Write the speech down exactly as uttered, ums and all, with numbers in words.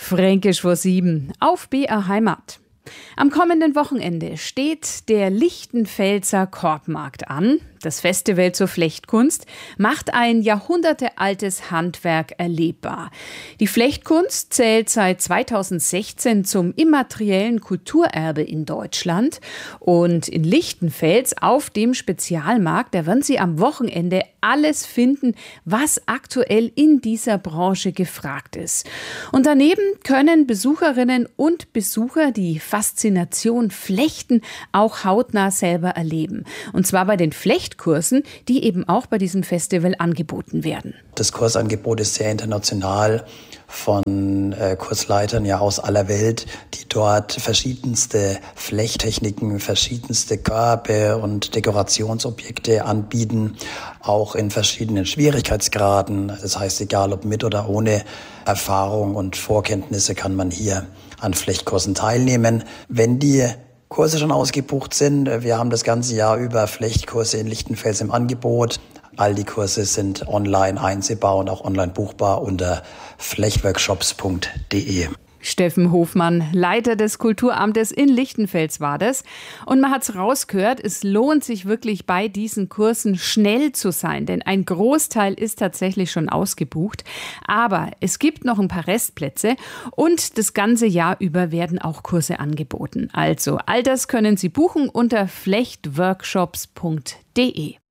Fränkisch vor sieben auf B R Heimat. Am kommenden Wochenende steht der Lichtenfelser Korbmarkt an. Das Festival zur Flechtkunst macht ein jahrhundertealtes Handwerk erlebbar. Die Flechtkunst zählt seit zweitausendsechzehn zum immateriellen Kulturerbe in Deutschland. Und in Lichtenfels auf dem Spezialmarkt, da werden Sie am Wochenende alles finden, was aktuell in dieser Branche gefragt ist. Und daneben können Besucherinnen und Besucher die Faszination Flechten auch hautnah selber erleben. Und zwar bei den Flechtkursen, die eben auch bei diesem Festival angeboten werden. Das Kursangebot ist sehr international von äh, Kursleitern ja aus aller Welt, die dort verschiedenste Flechttechniken, verschiedenste Körbe und Dekorationsobjekte anbieten, auch in verschiedenen Schwierigkeitsgraden. Das heißt, egal ob mit oder ohne Erfahrung und Vorkenntnisse kann man hier an Flechtkursen teilnehmen. Wenn die Kurse schon ausgebucht sind, wir haben das ganze Jahr über Flechtkurse in Lichtenfels im Angebot. All die Kurse sind online einsehbar und auch online buchbar unter flechtworkshops punkt de. Steffen Hofmann, Leiter des Kulturamtes in Lichtenfels war das. Und man hat's rausgehört, es lohnt sich wirklich bei diesen Kursen schnell zu sein, denn ein Großteil ist tatsächlich schon ausgebucht. Aber es gibt noch ein paar Restplätze und das ganze Jahr über werden auch Kurse angeboten. Also all das können Sie buchen unter flechtworkshops punkt de.